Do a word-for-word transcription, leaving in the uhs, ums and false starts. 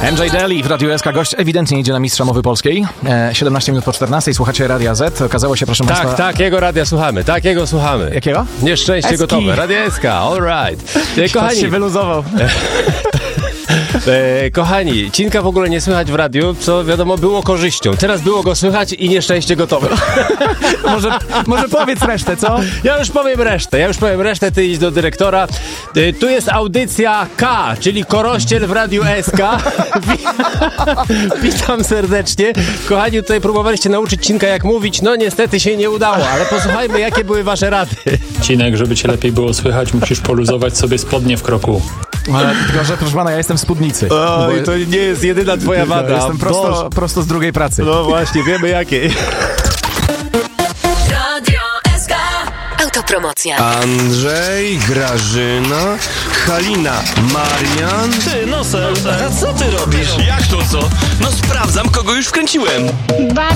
M J Daly w Radiu S K. Gość ewidentnie idzie na mistrza mowy polskiej. E, siedemnaście minut po czternastej. Słuchacie Radia Z. Okazało się, proszę Tak, państwa... tak, jego radia słuchamy, tak, jego słuchamy. Jakiego? Nieszczęście Eski. gotowe, Radio S K, all right. E, kochani, się wyluzował. e, kochani, Cinka w ogóle nie słychać w radiu, co wiadomo było korzyścią. Teraz było go słychać i nieszczęście gotowe. może, może powiedz resztę, co? Ja już powiem resztę, ja już powiem resztę, ty idź do dyrektora. E, tu jest audycja K, czyli Korościel w Radiu S K. Witam serdecznie. Kochani, tutaj próbowaliście nauczyć Cinka jak mówić, no niestety się nie udało, ale posłuchajmy, jakie były wasze rady. Cinek, żeby cię lepiej było słychać, musisz poluzować sobie spodnie w kroku. Ale, tylko, że proszę pana, ja jestem w spódnicy. O, i to nie jest jedyna twoja wada. Ja jestem prosto, prosto z drugiej pracy. No właśnie, wiemy jakiej. Radio S K. Autopromocja. Andrzej, Grażyna, Halina, Marian. Ty, Nosel, a co ty robisz? Jak to co? No sprawdzam, kogo już wkręciłem.